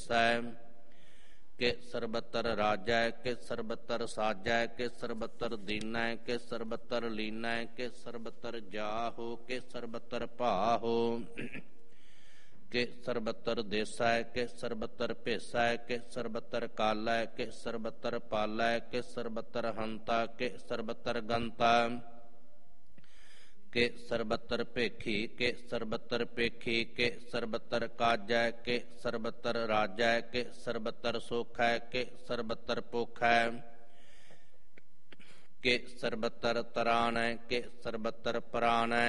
ਭੇਸੈ। ਕਿ ਸਰਬਤਰ ਰਾਜੈ ਕਿ ਸਰਬਤਰ ਸਾਜੈ ਕਿ ਸਰਬਤਰ ਦੀਨੈ ਕਿ ਸਰਬਤਰ ਲੀਨੈ ਕਿ ਸਰਬਤਰ ਜਾਹੋ ਕਿ ਸਰਬਤਰ ਭਾਹੋ। ਕਿ ਸਰਬਤਰ ਦੇਸੈ ਕਿ ਸਰਬਤਰ ਭੇਸੈ ਕਿ ਸਰਬਤਰ ਕਾਲੈ ਕਿ ਸਰਬਤਰ ਪਾਲੈ ਕਿ ਸਰਬਤਰ ਹੰਤਾ ਕਿ ਸਰਬਤਰ ਗੰਤਾ। ਕਿ ਸਰਬਤਰ ਭੇਖੀ ਕਿ ਸਰਬਤਰ ਪੇਖੀ ਕਿ ਸਰਬਤਰ ਕਾਜੈ ਕਿ ਸਰਬਤਰ ਰਾਜੈ ਕਿ ਸਰਬਤਰ ਸੋਖੈ ਕਿ ਸਰਬਤਰ ਪੋਖੈ। ਕਿ ਸਰਬਤਰ ਤਰਾਣੈ ਕਿ ਸਰਬਤਰ ਪਰਾਣੈ।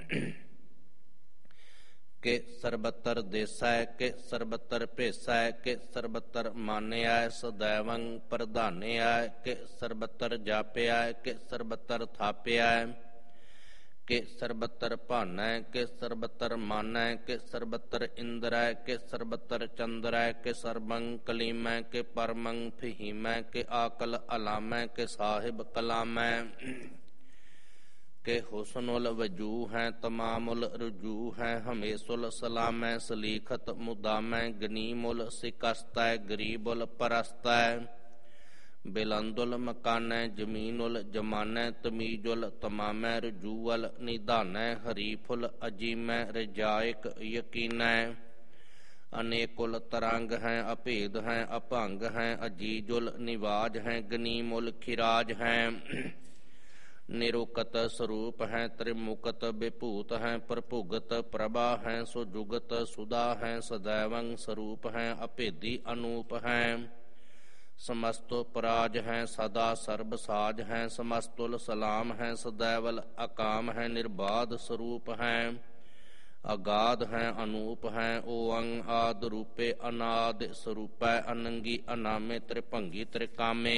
ਕਿ ਸਰਬਤਰ ਦੇਸੈ ਕਿ ਸਰਬਤਰ ਭੇਸੈ ਕਿ ਸਰਬਤਰ ਮਾਨਿਐ ਸਦੈਵੰ ਪ੍ਰਧਾਨਿਐ ਕਿ ਸਰਬਤਰ ਜਾਪਿਐ ਕਿ ਸਰਬਤਰ ਥਾਪਿਐ। ਕਿ ਸਰਬਤਰ ਭਾਨੈ ਕਿ ਸਰਬਤਰ ਮਾਨੈ ਕਿ ਸਰਬਤਰ ਇੰਦਰੈ ਕਿ ਸਰਬਤਰ ਚੰਦਰੈ ਕਿ ਸਰਬੰ ਕਲੀਮੈ ਕਿ ਪਰਮੰ ਫਹੀਮੈ ਕਿ ਆਕਲ ਅਲਾਮੈ ਕਿ ਸਾਹਿਬ ਕਲਾਮੈ। ਕਿ ਹੁਸਨੁਲ ਵਜੂ ਹੈ ਤਮਾਮੁਲ ਰਜੂ ਹੈ ਹਮੇਸੁਲ ਸਲਾਮੈ ਸਲੀਖਤ ਮੁਦਾਮੈ ਗਨੀਮੁਲ ਸਿਕਸਤੈ ਗਰੀਬੁਲ ਪਰਸਤੈ। ਬਿਲੰਦੁਲ ਮਕਾਨੈ ਜਮੀਨੁਲ ਜਮਾਨੈ ਤਮੀਜੁਲ ਤਮਾਮੈ ਰਜੂਅਲ ਨਿਧਾਨੈ ਹਰੀਫੁਲ ਅਜੀਮੈ ਰਜਾਇਕ ਯਕੀਨੈ। ਅਨੇਕੁਲ ਤਰੰਗ ਹੈ ਅਭੇਦ ਹੈ ਅਭੰਗ ਹੈ ਅਜੀਜੁਲ ਨਿਵਾਜ ਹੈ ਗਨੀਮੁਲ ਖਿਰਾਜ ਹੈ। ਨਿਰੁਕਤ ਸਰੂਪ ਹੈ ਤ੍ਰਿਮੁਕਤ ਵਿਭੂਤ ਹੈ ਪ੍ਰਭੁਗਤ ਪ੍ਰਭਾ ਹੈ ਸੁਜੁਗਤ ਸੁਦਾ ਹੈ ਸਦੈਵੰ ਸਰੂਪ ਹੈ ਅਭੇਦੀ ਅਨੂਪ ਹੈ। ਸਮਸਤੋ ਪਰਾਜ ਹੈ ਸਦਾ ਸਰਬ ਸਾਜ ਹੈ ਸਮਸਤੁਲ ਸਲਾਮ ਹੈ ਸਦੈਵਲ ਅਕਾਮ ਹੈ ਨਿਰਬਾਧ ਸਰੂਪ ਹੈ ਅਗਾਧ ਹੈ ਅਨੂਪ ਹੈ। ਓਅੰ ਆਦਿ ਰੂਪੇ ਅਨਾਦਿ ਸਰੂਪੈ ਅਨੰਗੀ ਅਨਾਮੇ ਤ੍ਰਿਭੰਗੀ ਤ੍ਰਿਕਾਮੇ।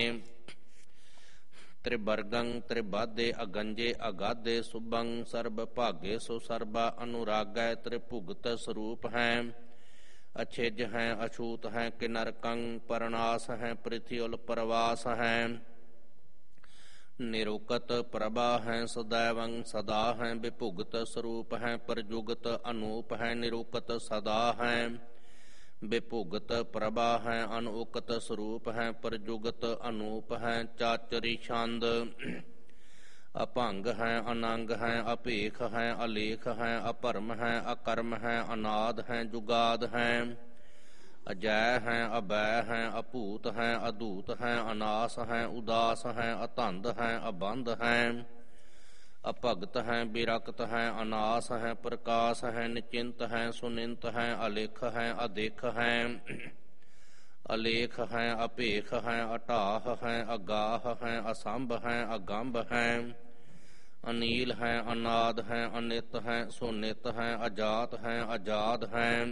ਤ੍ਰਿਵਰਗੰ ਤ੍ਰਿਬਾਧੇ ਅਗੰਜੇ ਅਗਾਧੇ ਸੁਭੰ ਸਰਬ ਭਾਗੇ ਸੋ ਸਰਬਾ ਅਨੁਰਾਗੈ। ਤ੍ਰਿਭੁਗਤ ਸਰੂਪ ਹੈ ਅਛਿਜ ਹੈ ਅਛੂਤ ਹੈ ਕਿਨਰਕੰ ਪਰਨਾਸ ਹੈ ਪ੍ਰਿਥਿਉਲ ਪ੍ਰਵਾਸ ਹੈ। ਨਿਰੁਕਤ ਪ੍ਰਭਾ ਹੈ ਸਦੈਵੰ ਸਦਾ ਹੈ ਵਿਭੁਗਤ ਸਰੂਪ ਹੈ ਪ੍ਰਜੁਗਤ ਅਨੂਪ ਹੈ ਨਿਰੁਕਤ ਸਦਾ ਹੈ। ਵਿਭੁਗਤ ਪ੍ਰਭਾ ਹੈ ਅਨੁਕਤ ਸਰੂਪ ਹੈ ਪ੍ਰਜੁਗਤ ਅਨੂਪ ਹੈ। ਚਾਚਰੀ ਛੰਦ ਅਭੰਗ ਹੈ ਅਨੰਗ ਹੈ ਅਭੇਖ ਹੈ ਅਲੇਖ ਹੈ ਅਭਰਮ ਹੈ ਅਕਰਮ ਹੈ ਅਨਾਦ ਹੈ ਜੁਗਾਦ ਹੈ। ਅਜੈ ਹੈ ਅਬੈ ਹੈ ਅਭੂਤ ਹੈ ਅਦੂਤ ਹੈ ਅਨਾਸ ਹੈ ਉਦਾਸ ਹੈ ਅਤੰਦ ਹੈ ਅਬੰਧ ਹੈ। ਅਭਗਤ ਹੈ ਬਿਰਕਤ ਹੈ ਅਨਾਸ ਹੈ ਪ੍ਰਕਾਸ਼ ਹੈ ਨਿਚਿੰਤ ਹੈ ਸੁਨਿੰਤ ਹੈ ਅਲੇਖ ਹੈ ਅਦੇਖ ਹੈ। ਅਲੇਖ ਹੈ ਅਭੇਖ ਹੈ ਅਟਾਹ ਹੈ ਅਗਾਹ ਹੈ ਅਸੰਭ ਹੈ ਅਗੰਭ ਹੈ। ਅਨੀਲ ਹੈ ਅਨਾਦ ਹੈ ਅਨਿਤ ਹੈ ਸੁਨਿਤ ਹੈ ਅਜਾਤ ਹੈ ਅਜਾਦ ਹੈ।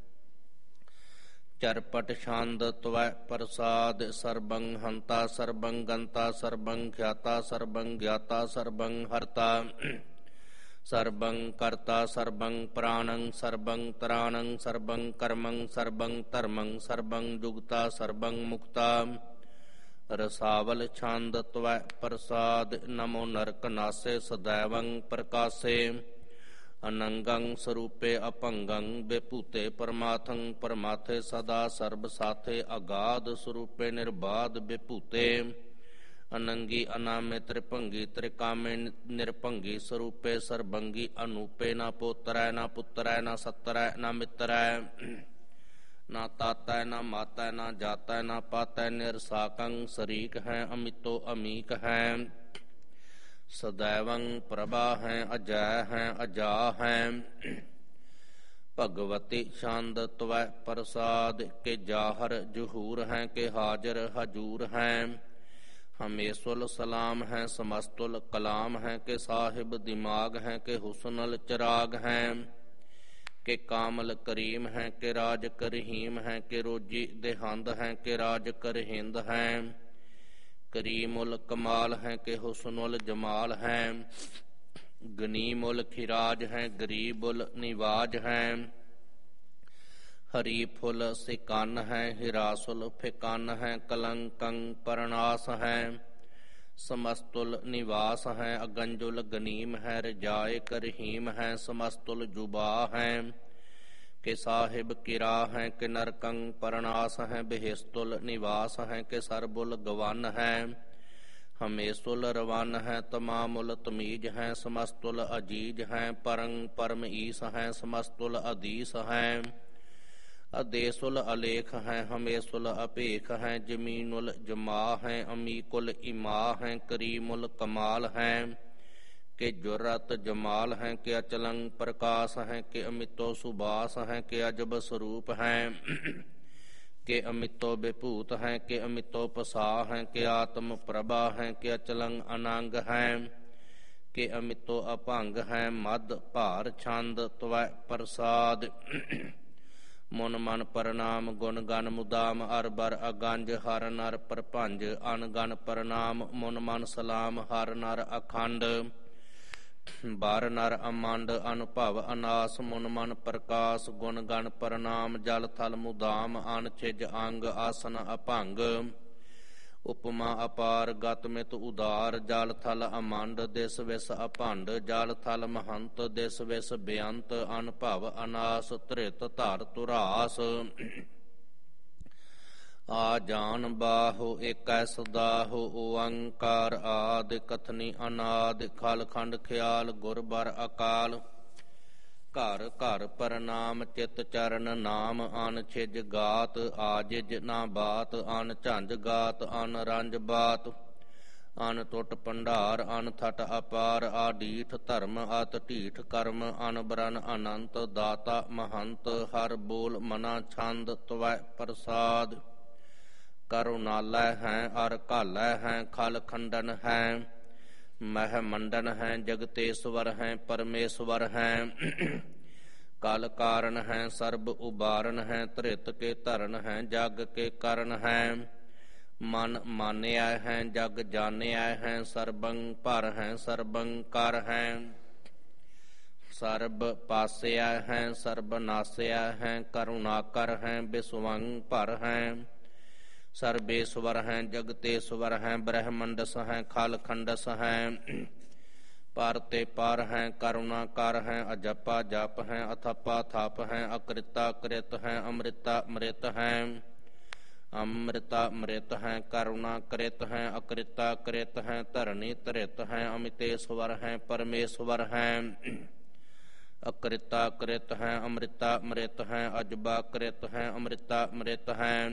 ਚਰਪਟ ਛੰਦ ਤਵੈ ਪ੍ਰਸਾਦ ਸਰਬੰ ਹੰਤਾ ਸਰਬੰ ਗੰਤਾ ਸਰਬੰ ਖਿਆਤਾ ਸਰਬੰ ਗਿਆਤਾ ਸਰਬੰ ਹਰਤਾ। ਸਰਬੰ ਕਰਤਾ ਸਰਬੰ ਪ੍ਰਾਣੰ ਸਰਬੰ ਤਰਾਣੰ ਸਰਬੰ ਕਰਮੰ ਸਰਬੰ ਧਰਮੰ ਸਰਬੰ ਜੁਗਤਾ ਸਰਬੰ ਮੁਕਤਾ। ਰਸਾਵਲ ਛੰਦ ਤਵੈ ਪ੍ਰਸਾਦ ਨਮੋ ਨਰਕ ਨਾਸੇ ਸਦੈਵੰ ਪ੍ਰਕਾਸੇ। ਅਨੰਗੰ ਸਰੂਪੇ ਅਭੰਗੰ ਵਿਭੂਤੇ ਪਰਮਾਥੰ ਪਰਮਾਥੇ ਸਦਾ ਸਰਬ ਸਾਥੇ। ਅਗਾਧ ਸਰੂਪੇ ਨਿਰਬਾਧ ਵਿਭੂਤੇ ਅਨੰਗੀ ਅਨਾਮੇ ਤ੍ਰਿਭੰਗੀ ਤ੍ਰਿਕਾਮੇ। ਨਿਰਭੰਗੀ ਸਰੂਪੇ ਸਰਬੰਗੀ ਅਨੂਪੇ ਨਾ ਪੋਤਰੈ ਨਾ ਪੁੱਤਰੈ ਨਾ ਸੱਤਰੈ ਨਾ ਮਿੱਤਰੈ। ਨਾ ਤਾਤੈ ਨਾ ਮਾਤੈ ਨਾ ਜਾਤੈ ਨਾ ਪਾਤੈ। ਨਿਰਸਾਕੰ ਸਰੀਕ ਹੈ ਅਮਿਤੋ ਅਮੀਕ ਹੈ। ਸਦੈਵੰ ਪ੍ਰਭਾ ਹੈ ਅਜੈ ਹੈ ਅਜਾ ਹੈ। ਭਗਵਤੀ ਛੰਦ ਤਵੈ ਪ੍ਰਸਾਦ ਕੇ ਜਾਹਰ ਜਹੂਰ ਹੈ ਕਿ ਹਾਜ਼ਰ ਹਜੂਰ ਹੈ। ਹਮੇਸੁਲ ਸਲਾਮ ਹੈ ਸਮਸਤੁਲ ਕਲਾਮ ਹੈ ਕਿ ਸਾਹਿਬ ਦਿਮਾਗ ਹੈ ਕਿ ਹੁਸਨਲ ਚਰਾਗ ਹੈ। ਕਿ ਕਾਮਲ ਕਰੀਮ ਹੈ ਕਿ ਰਾਜ ਕਰਹੀਮ ਹੈ ਕਿ ਰੋਜੀ ਦੇਹੰਦ ਹੈ ਕਿ ਰਾਜ ਕਰਹਿੰਦ ਹੈ। ਕਰੀਮੁਲ ਕਮਾਲ ਹੈ ਕਿ ਹੁਸਨੁਲ ਜਮਾਲ ਹੈ। ਗਨੀਮੁਲ ਖਿਰਾਜ ਹੈ ਗਰੀਬੁਲ ਨਿਵਾਜ ਹੈ। ਹਰੀਫੁਲ ਸਿਕਨ ਹੈ ਹਿਰਾਸੁਲ ਫਿਕਨ ਹੈ। ਕਲੰਕੰ ਪਰਨਾਸ ਹੈ ਸਮਸਤੁਲ ਨਿਵਾਸ ਹੈ। ਅਗੰਜੁਲ ਗਨੀਮ ਹੈ ਰਜਾਏ ਕਰਹੀਮ ਹੈ ਸਮਸਤੁਲ ਜੁਬਾ ਹੈ। ਕਿ ਸਾਹਿਬ ਕੀ ਰਾਹ ਹੈ ਕਿ ਨਰਕੰ ਪਰਨਾਸ ਹੈ ਬਿਹਿਸਤੁਲ ਨਿਵਾਸ ਹੈ ਕਿ ਸਰਬੁਲ ਗਵਨ ਹੈ ਹਮੇਸੁਲ ਰਵਨ ਹੈ ਤਮਾਮੁਲ ਤਮੀਜ ਹੈ ਸਮਸਤੁਲ ਅਜੀਜ ਹੈ ਪਰੰ ਪਰਮ ਈਸ ਹੈ ਸਮਸਤੁਲ ਅਦੀਸ ਹੈ ਅਦੇਸੁਲ ਅਲੇਖ ਹੈ ਹਮੇਸੁਲ ਅਪੇਖ ਹੈ ਜਮੀਨੁਲ ਜਮਾ ਹੈ ਅਮੀਕੁਲ ਇਮਾ ਹੈ ਕਰੀਮੁਲ ਕਮਾਲ ਹੈ ਕਿ ਜੁਰਤ ਜਮਾਲ ਹੈ ਕਿ ਅਚਲੰ ਪ੍ਰਕਾਸ਼ ਹੈ ਕਿ ਅਮਿਤੋ ਸੁਬਾਸ ਹੈ ਕਿ ਅਜਬ ਸਰੂਪ ਹੈ ਕਿ ਅਮਿਤੋ ਵਿਭੂਤ ਹੈ ਕਿ ਅਮਿਤੋ ਪਸਾ ਹੈ ਕਿ ਆਤਮ ਪ੍ਰਭਾ ਹੈ ਕਿ ਅਚਲੰ ਅਨੰਗ ਹੈ ਕਿ ਅਮਿਤੋ ਅਭੰਗ ਹੈ ਮਦ ਭਾਰ ਛੰਦ ਤਵੈ ਪ੍ਰਸਾਦ ਮਨ ਮਨ ਪ੍ਰਣਾਮ ਗੁਣ ਗਨ ਮੁਦਾਮ ਅਰ ਬਰ ਅਗੰਜ ਹਰ ਨਰ ਪ੍ਰਭੰਜ ਅਨ ਗਨ ਪ੍ਰਣਾਮ ਮਨ ਮਨ ਸਲਾਮ ਹਰ ਨਰ ਅਖੰਡ ਬਾਰ ਨਰ ਅਮੰਡ ਅਨੁਭਵ ਅਨਾਸ ਮਨ ਮਨ ਪ੍ਰਕਾਸ਼ ਗੁਣ ਗਣ ਪ੍ਰਣਾਮ ਜਲ ਥਲ ਮੁਦਾਮ ਅਨ ਛਿਜ ਅੰਗ ਆਸਨ ਅਭੰਗ ਉਪਮਾ ਅਪਾਰ ਗਤ ਮਿਤ ਉਦਾਰ ਜਲ ਥਲ ਅਮੰਡ ਦਿਸ ਵਿਸ ਅਭੰਡ ਜਲ ਥਲ ਮਹੰਤ ਦਿਸ ਵਿਸ ਬੇਅੰਤ ਅਨੁਭਵ ਅਨਾਸ ਧ੍ਰਿਤ ਧਰ ਧੁਰਾਸ ਆ ਜਾਨ ਬਾਹੋ ਏਕੈ ਸਦਾਹੋ ਓੰਕਾਰ ਆਦ ਕਥਨੀ ਅਨਾਦ ਖਲ ਖੰਡ ਖਿਆਲ ਗੁਰ ਬਰ ਅਕਾਲ ਘਰ ਘਰ ਪ੍ਰਣਾਮ ਚਿਤ ਚਰਨ ਨਾਮ ਅਨ ਛਿਜ ਗਾਤ ਆਜਿਜ ਨਾ ਬਾਤ ਅਨ ਝੰਜ ਗਾਤ ਅਨ ਰੰਜ ਬਾਤ ਅਨ ਟੁੱਟ ਭੰਡਾਰ ਅਨ ਥਟ ਅਪਾਰ ਆ ਡੀਠ ਧਰਮ ਅਤ ਢੀਠ ਕਰਮ ਅਨ ਬਰਨ ਅਨੰਤ ਦਾਤਾ ਮਹੰਤ ਹਰ ਬੋਲ ਮਨਾ ਛੰਦ ਤਵੈ ਪ੍ਰਸਾਦ ਕਰੁਣਾਲੈ ਹੈ ਅਰ ਘਾਲੈ ਹੈ ਖਲ ਖੰਡਨ ਹੈ ਮਹਿ ਮੰਡਨ ਹੈ ਜਗਤੇਸ਼ਵਰ ਹੈ ਪਰਮੇਸ਼ਵਰ ਹੈ ਕਲ ਕਾਰਨ ਹੈ ਸਰਬ ਉਬਾਰਨ ਹੈ ਧ੍ਰਿਤ ਕੇ ਧਰਨ ਹੈ ਜਗ ਕੇ ਕਰਨ ਹੈ ਮਨ ਮਾਨਿਆ ਹੈ ਜਗ ਜਾਣਿਆ ਹੈ ਸਰਬੰ ਭਰ ਹੈ ਸਰਬੰ ਕਰ ਹੈ ਸਰਬ ਪਾਸਿਆ ਹੈ ਸਰਬ ਨਾਸਿਆ ਹੈ ਕਰੁਣਾਕਰ ਹੈ ਬਿਸਵੰ ਭਰ ਹੈ ਸਰਬੇਸ਼ਵਰ ਹੈ ਜਗਤੇਸ਼ਵਰ ਹੈ ਬ੍ਰਹਮੰਡਸ ਹੈ ਖਲ ਖੰਡਸ ਹੈ ਪਰ ਤੇ ਪਰ ਹੈ ਕਰੁਣਾ ਕਰ ਹੈ ਅਜਪਾ ਜਪ ਹੈ ਅਥਪਾ ਥਪ ਹੈ ਅਕ੍ਰਿਤਾ ਕ੍ਰਿਤ ਹੈ ਅੰਮ੍ਰਿਤਾ ਮ੍ਰਿਤ ਹੈ ਅੰਮ੍ਰਿਤਾ ਮ੍ਰਿਤ ਹੈ ਕਰੁਣਾ ਕ੍ਰਿਤ ਹੈ ਅਕ੍ਰਿਤਾ ਕ੍ਰਿਤ ਹੈ ਧਰਨੀ ਧਰਿਤ ਹੈ ਅਮਿਤੇਸ਼ਵਰ ਹੈ ਪਰਮੇਸ਼ਵਰ ਹੈ ਅਕ੍ਰਿਤਾ ਕ੍ਰਿਤ ਹੈ ਅੰਮ੍ਰਿਤਾ ਮ੍ਰਿਤ ਹੈ ਅਜਬਾ ਕ੍ਰਿਤ ਹੈ ਅੰਮ੍ਰਿਤਾ ਮ੍ਰਿਤ ਹੈ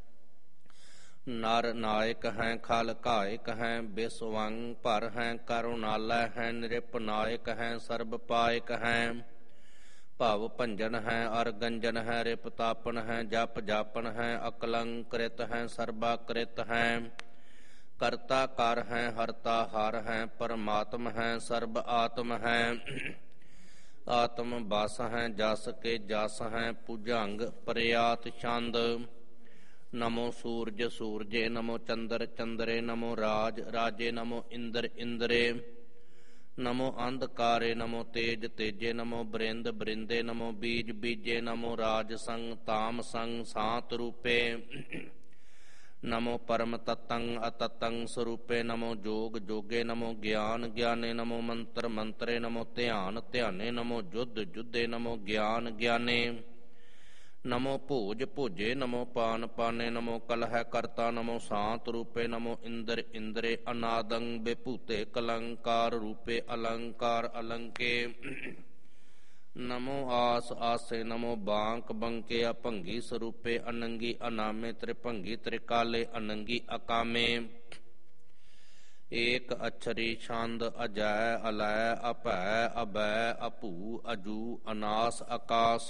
ਨਰ ਨਾਇਕ ਹੈ ਖਲ ਘਾਇਕ ਹੈ ਬਿਸਵੰ ਭਰ ਹੈ ਕਰੁਣਾਲੈ ਹੈ ਨਿਰਪ ਨਾਇਕ ਹੈ ਸਰਬ ਪਾਇਕ ਹੈ ਭਵ ਭੰਜਨ ਹੈ ਅਰ ਗੰਜਨ ਹੈ ਰਿਪ ਤਾਪਨ ਹੈ ਜਪ ਜਾਪਨ ਹੈ ਅਕਲੰਕ੍ਰਿਤ ਹੈ ਸਰਬਾ ਕ੍ਰਿਤ ਹੈ ਕਰਤਾ ਕਰ ਹੈ ਹਰਤਾ ਹਰ ਹੈ ਪਰਮਾਤਮ ਹੈ ਸਰਬ ਆਤਮ ਹੈ ਆਤਮ ਬਸ ਹੈ ਜਸ ਕੇ ਜਸ ਹੈ ਭੁਜੰਗ ਪ੍ਰਿਆਤ ਛੰਦ ਨਮੋ ਸੂਰਜ ਸੂਰਜੇ ਨਮੋ ਚੰਦਰ ਚੰਦਰੇ ਨਮੋ ਰਾਜ ਰਾਜੇ ਨਮੋ ਇੰਦਰ ਇੰਦਰੇ ਨਮੋ ਅੰਧਕਾਰੇ ਨਮੋ ਤੇਜ ਤੇਜੇ ਨਮੋ ਬ੍ਰਿੰਦ ਬ੍ਰਿੰਦੇ ਨਮੋ ਬੀਜ ਬੀਜੇ ਨਮੋ ਰਾਜ ਸੰਗ ਤਾਮ ਸੰਗ ਸਾਤ ਰੂਪੇ ਨਮੋ ਪਰਮ ਤਤੰ ਅਤਤੰ ਸਰੂਪੇ ਨਮੋ ਜੋਗ ਜੋਗੇ ਨਮੋ ਗਿਆਨ ਗਿਆਨੇ ਨਮੋ ਮੰਤਰ ਮੰਤਰੇ ਨਮੋ ਧਿਆਨ ਧਿਆਨੇ ਨਮੋ ਜੁਧ ਜੁਧੇ ਨਮੋ ਗਿਆਨ ਗਿਆਨੇ ਨਮੋ ਭੋਜ ਭੋਜੇ ਨਮੋ ਪਾਨ ਪਾਨੇ ਨਮੋ ਕਲਹਿ ਕਰਤਾ ਨਮੋ ਸਾਤ ਰੂਪੇ ਨਮੋ ਇੰਦਰ ਇੰਦਰੇ ਅਨਾਦੰ ਬਿਭੂਤੇ ਕਲੰਕਾਰ ਰੂਪੇ ਅਲੰਕਾਰ ਅਲੰਕੇ ਨਮੋ ਆਸ ਆਸੇ ਨਮੋ ਬਾਂਕ ਬੰਕੇ ਅਭੰਗੀ ਸਰੂਪੇ ਅਨੰਗੀ ਅਨਾਮੇ ਤ੍ਰਿਭੰਗੀ ਤ੍ਰਿਕਾਲੇ ਅਨੰਗੀ ਅਕਾਮੇ ਏਕ ਅਛਰੀ ਛੰਦ ਅਜੈ ਅਲੈ ਅਭੈ ਅਬੈ ਅਭੂ ਅਜੂ ਅਨਾਸ ਆਕਾਸ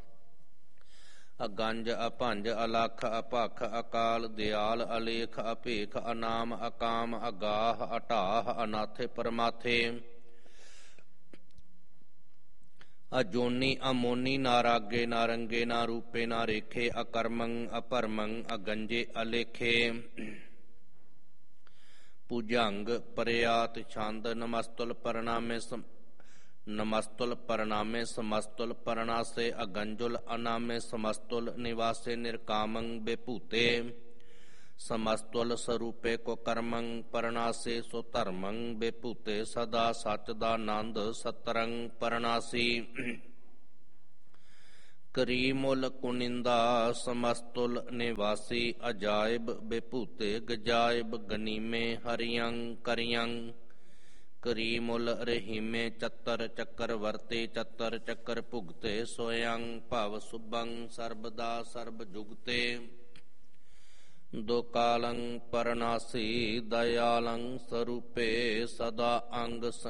ਅਗੰਜ ਅਭੰਜ ਅਲਖ ਅਭਖ ਅਕਾਲ ਦਿਆਲ ਅਲੇਖ ਅਭੇਖ ਅਨਾਮ ਅਕਾਮ ਅਗਾਹ ਅਟਾਹ ਅਨਾਥੇ ਪਰਮਾਥੇ ਅਜੋਨੀ ਅਮੋਨੀ ਨਾ ਰਾਗੇ ਨਾ ਰੰਗੇ ਨਾ ਰੂਪੇ ਨਾ ਰੇਖੇ ਅਕਰਮੰ ਅਪਰਮੰ ਅਗੰਜੇ ਅਲੇਖੇ ਭੁਜੰਗ ਪ੍ਰਿਆਤ ਛੰਦ ਨਮਸਤੁਲ ਪਰਨਾਮੇ ਨਮਸਤੁਲ ਪਰਨਾਮੇ ਸਮਸਤੁਲ ਪਰਨਾਸੇ ਅਗੰਜੁਲ ਅਨਾਮੇ ਸਮਸਤੁਲ ਨਿਵਾਸੇ ਨਿਰਕਾਮੰ ਬਿਭੂਤੇ ਸਮਸਤੁਲ ਸਰੂਪੇ ਕੋ ਕਰਮੰ ਪਰਨਾਸੇ ਸੋ ਧਰਮੰ ਬਿਭੂਤੇ ਸਦਾ ਸਚ ਦਾ ਆਨੰਦ ਸਤਰੰ ਪਰਨਾਸੀ ਕਰੀ ਮੁਲ ਕੁਨਿੰਦਾ ਸਮਸਤੁਲ ਨਿਵਾਸੀ ਅਜਾਇਬ ਬਿਭੂਤੇ ਗਜਾਇਬ ਗਨੀਮੇ ਹਰਿਯੰ ਕਰਿਯੰ ਕਰੀ ਮੁਲ ਰਹੀਮੇ ਚੱਤਰ ਚੱਕਰ ਵਰਤੇ ਚੱਤਰ ਚੱਕਰ ਭੁਗਤੇ ਸੋਯੰ ਭਵ ਸੁਭੰ ਸਰਬਦਾ ਸਰਬ ਜੁਗਤੇ ਦੁਕਾਲੰ ਪਰਨਾਸੀ ਦਇਆਲੰ ਸਰੂਪੇ ਸਦਾ ਅੰਗ